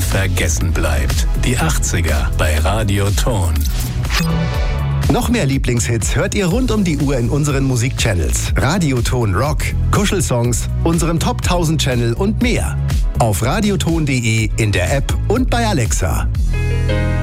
unvergessen bleibt. Die 80er bei Radio Ton. Noch mehr Lieblingshits hört ihr rund um die Uhr in unseren Musikchannels. Radioton Rock, Kuschelsongs, unserem Top 1000 Channel und mehr. Auf radioton.de, in der App und bei Alexa.